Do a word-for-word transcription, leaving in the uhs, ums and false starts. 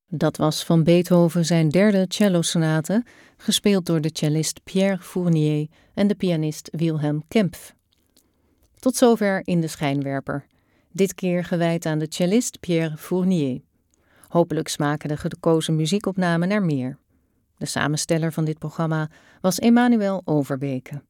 Dat was van Beethoven zijn derde cellosonate, gespeeld door de cellist Pierre Fournier en de pianist Wilhelm Kempff. Tot zover In de Schijnwerper. Dit keer gewijd aan de cellist Pierre Fournier. Hopelijk smaken de gekozen muziekopnamen naar meer. De samensteller van dit programma was Emanuel Overbeke.